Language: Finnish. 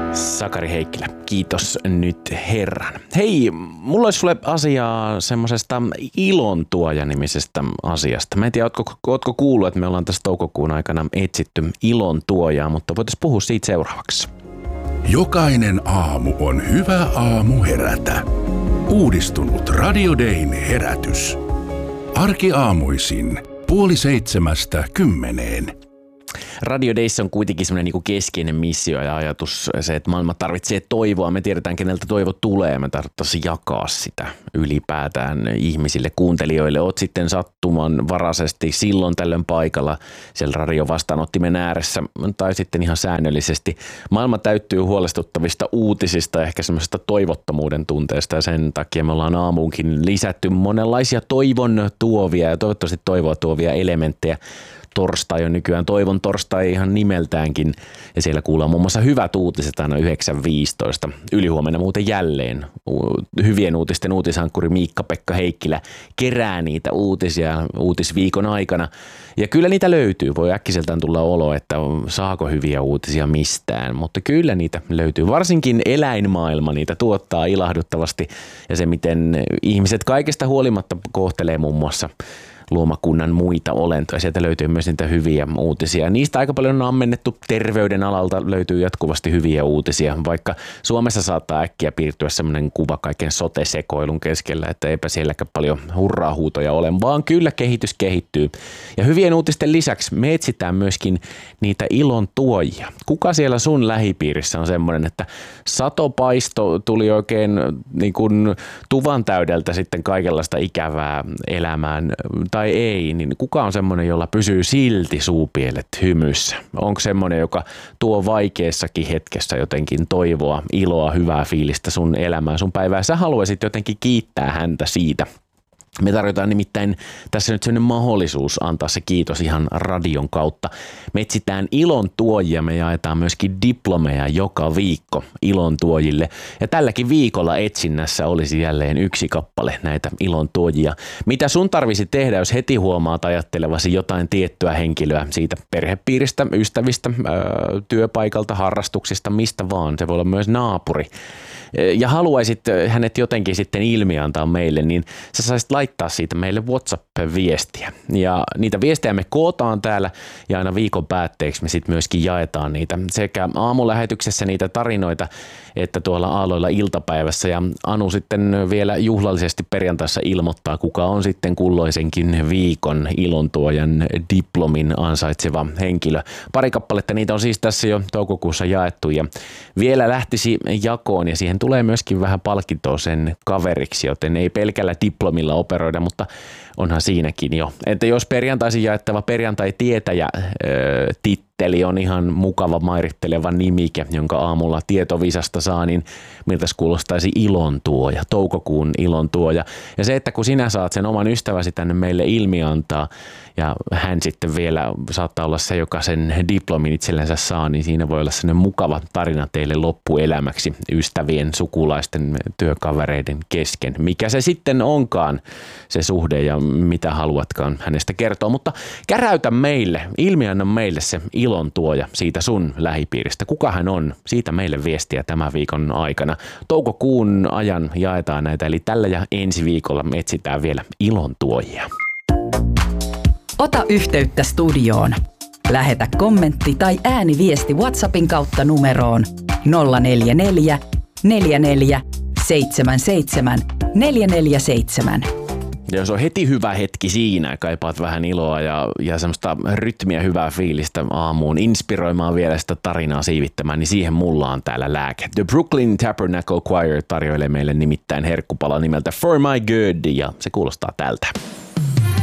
Sakari Heikkilä, kiitos nyt herran. Hei, mulla olisi sulle asiaa semmosesta ilontuoja-nimisestä asiasta. Mä en tiedä, ootko kuullut, että me ollaan tässä toukokuun aikana etsitty ilontuojaa, mutta voitaisiin puhua siitä seuraavaksi. Jokainen aamu on hyvä aamu herätä. Uudistunut Radio Dayn herätys. Arkiaamuisin 6:30–10. Radio Dayssä on kuitenkin semmoinen niin kuin keskeinen missio ja ajatus se, että maailma tarvitsee toivoa. Me tiedetään, keneltä toivo tulee. Me tarvittaisiin jakaa sitä ylipäätään ihmisille, kuuntelijoille. Oot sitten sattumanvaraisesti silloin tällöin paikalla siellä radiovastaanottimen ääressä tai sitten ihan säännöllisesti. Maailma täyttyy huolestuttavista uutisista, ehkä semmoisesta toivottomuuden tunteesta ja sen takia me ollaan aamuunkin lisätty monenlaisia toivon tuovia ja toivottavasti toivoa tuovia elementtejä. Torstai on nykyään toivon torstai ihan nimeltäänkin ja siellä kuullaan muun muassa hyvät uutiset aina 9.15. Ylihuomenna muuten jälleen hyvien uutisten uutishankkuri Miikka-Pekka Heikkilä kerää niitä uutisia uutisviikon aikana ja kyllä niitä löytyy. Voi äkkiseltään tulla olo, että saako hyviä uutisia mistään, mutta kyllä niitä löytyy. Varsinkin eläinmaailma niitä tuottaa ilahduttavasti ja se miten ihmiset kaikesta huolimatta kohtelee muun muassa luomakunnan muita olentoja. Sieltä löytyy myös niitä hyviä uutisia. Niistä aika paljon on ammennettu terveyden alalta, löytyy jatkuvasti hyviä uutisia, vaikka Suomessa saattaa äkkiä piirtyä sellainen kuva kaiken sote-sekoilun keskellä, että eipä sielläkään paljon hurraa-huutoja ole, vaan kyllä kehitys kehittyy. Ja hyvien uutisten lisäksi me etsitään myöskin niitä ilon tuojia. Kuka siellä sun lähipiirissä on semmoinen, että satopaisto tuli oikein niin kuin tuvan täydeltä sitten kaikenlaista ikävää elämään tai ei, niin kuka on semmoinen, jolla pysyy silti suupielet hymyssä? Onko semmoinen, joka tuo vaikeassakin hetkessä jotenkin toivoa, iloa, hyvää fiilistä sun elämään, sun päivää? Sä haluaisit jotenkin kiittää häntä siitä. Me tarjotaan nimittäin tässä nyt sellainen mahdollisuus antaa se kiitos ihan radion kautta. Me etsitään ilon tuojia, me jaetaan myöskin diplomeja joka viikko ilon tuojille. Ja tälläkin viikolla etsinnässä olisi jälleen yksi kappale näitä ilon tuojia. Mitä sun tarvisi tehdä, jos heti huomaat ajattelevasi jotain tiettyä henkilöä siitä perhepiiristä, ystävistä, työpaikalta, harrastuksista, mistä vaan. Se voi olla myös naapuri. Ja haluaisit hänet jotenkin sitten ilmiantaa meille, niin sä saisit laittaa siitä meille WhatsApp-viestiä. Ja niitä viestejä me kootaan täällä ja aina viikon päätteeksi me sitten myöskin jaetaan niitä sekä aamulähetyksessä niitä tarinoita, että tuolla aalloilla iltapäivässä. Ja Anu sitten vielä juhlallisesti perjantaissa ilmoittaa, kuka on sitten kulloisenkin viikon ilontuojan diplomin ansaitseva henkilö. Pari kappaletta niitä on siis tässä jo toukokuussa jaettu ja vielä lähtisi jakoon ja siihen tulee myöskin vähän palkintoa sen kaveriksi, joten ei pelkällä diplomilla operoida, mutta onhan siinäkin jo. Että jos perjantaisin jaettava perjantai-tietäjä titteli on ihan mukava mairitteleva nimike, jonka aamulla tietovisasta saa, niin miltä kuulostaisi ilontuoja, toukokuun ilontuoja. Ja se, että kun sinä saat sen oman ystäväsi tänne meille ilmiantaa ja hän sitten vielä saattaa olla se, joka sen diplomin itsellensä saa, niin siinä voi olla sellainen mukava tarina teille loppuelämäksi ystävien, sukulaisten, työkavereiden kesken. Mikä se sitten onkaan se suhde ja mitä haluatkaan hänestä kertoa, mutta käräytä meille, ilmianna meille se ilontuoja siitä sun lähipiiristä. Kuka hän on? Siitä meille viestiä tämän viikon aikana. Toukokuun ajan jaetaan näitä, eli tällä ja ensi viikolla me etsitään vielä ilontuojia. Ota yhteyttä studioon. Lähetä kommentti tai ääniviesti WhatsAppin kautta numeroon 044 44 77 447. Ja jos on heti hyvä hetki siinä, kaipaat vähän iloa ja semmoista rytmiä, hyvää fiilistä aamuun, inspiroimaan vielä sitä tarinaa siivittämään, niin siihen mulla on täällä lääke. The Brooklyn Tabernacle Choir tarjoilee meille nimittäin herkkupala nimeltä For My Good, ja se kuulostaa tältä.